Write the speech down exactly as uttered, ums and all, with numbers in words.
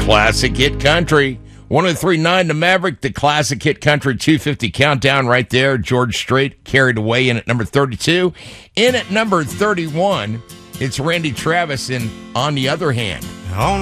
Classic Hit Country. one oh three point nine to Maverick, the Classic Hit Country two fifty countdown right there. George Strait carried away in at number thirty-two. In at number thirty-one, it's Randy Travis in On the Other Hand. On